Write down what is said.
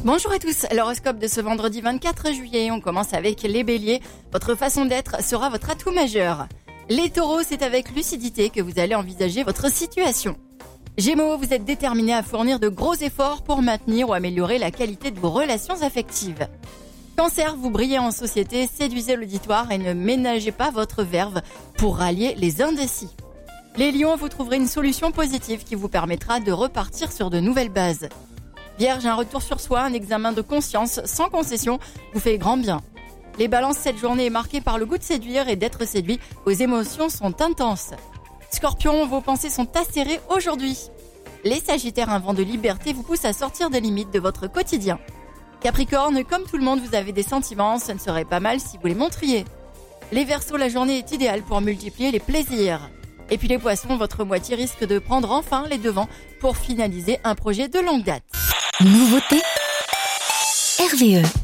Bonjour à tous, l'horoscope de ce vendredi 24 juillet, on commence avec les béliers. Votre façon d'être sera votre atout majeur. Les taureaux, c'est avec lucidité que vous allez envisager votre situation. Gémeaux, vous êtes déterminés à fournir de gros efforts pour maintenir ou améliorer la qualité de vos relations affectives. Cancer, vous brillez en société, séduisez l'auditoire et ne ménagez pas votre verve pour rallier les indécis. Les lions, vous trouverez une solution positive qui vous permettra de repartir sur de nouvelles bases. Vierge, un retour sur soi, un examen de conscience sans concession vous fait grand bien. Les balances, cette journée est marquée par le goût de séduire et d'être séduit. Vos émotions sont intenses. Scorpion, vos pensées sont acérées aujourd'hui. Les sagittaires, un vent de liberté vous pousse à sortir des limites de votre quotidien. Capricorne, comme tout le monde, vous avez des sentiments, ce ne serait pas mal si vous les montriez. Les Verseaux, la journée est idéale pour multiplier les plaisirs. Et puis les Poissons, votre moitié risque de prendre enfin les devants pour finaliser un projet de longue date. Nouveauté RVE.